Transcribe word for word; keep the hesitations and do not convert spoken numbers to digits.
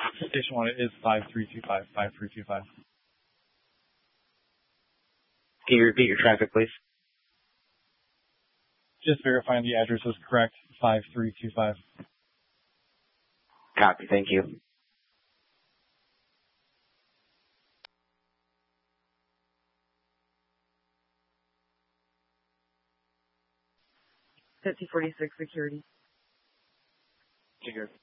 Station one, it is five three two five, five three two five. Can you repeat your traffic, please? Just verifying the address was correct, five three two five. Copy, thank you. fifty forty-six security. Secure.